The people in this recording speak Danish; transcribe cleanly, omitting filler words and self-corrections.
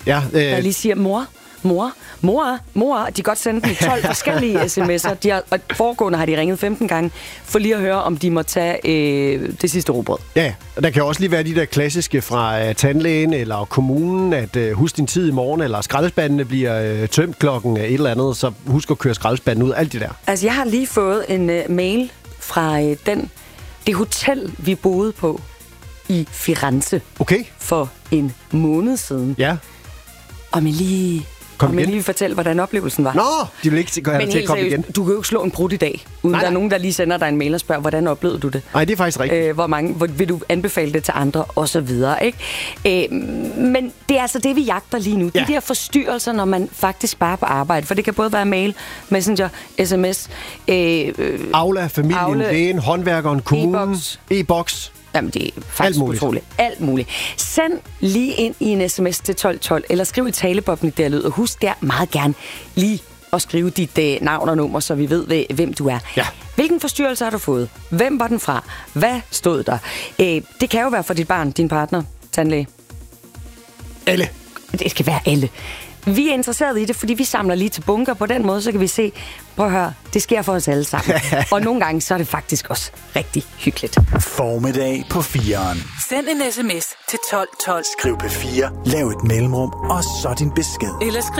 Der lige siger, mor. De kan godt sende dem 12 forskellige sms'er. Og foregående har de ringet 15 gange, for lige at høre, om de må tage det sidste rugbrød. Ja, og der kan også lige være de der klassiske fra tandlægen eller kommunen, at husk din tid i morgen, eller skraldespandene bliver tømt klokken et eller andet, så husk at køre skraldespanden ud, alt det der. Altså, jeg har lige fået en mail fra det hotel, vi boede på i Firenze. Okay. For en måned siden. Ja. Og man lige... Og man lige fortælle, hvordan oplevelsen var. Nå, de vil ikke gøre det til at komme igen. Du kan jo ikke slå en brud i dag, uden der er nogen, der lige sender dig en mail og spørger, hvordan oplevede du det? Nej, det er faktisk rigtigt. Hvor vil du anbefale det til andre, og så videre, ikke? Men det er altså det, vi jagter lige nu. De der forstyrrelser, når man faktisk bare er på arbejde. For det kan både være mail, messenger, sms, Aula, familien, lægen, håndværkeren, kommunen, e-boks. Jamen, det er faktisk utroligt. Alt muligt. Send lige ind i en sms til 1212, eller skriv i taleboblen der lyd, og husk der meget gerne lige at skrive dit navn og nummer, så vi ved, hvem du er. Ja. Hvilken forstyrrelse har du fået? Hvem var den fra? Hvad stod der? Det kan jo være for dit barn, din partner, tandlæge. Alle. Det skal være alle. Vi er interesseret i det, fordi vi samler lige til bunker. På den måde, så kan vi se, prøv at høre, det sker for os alle sammen. Og nogle gange, så er det faktisk også rigtig hyggeligt. Formiddag på 4'eren. Send en sms til 1212. Skriv P4, lav et mellemrum, og så din besked. Eller skriv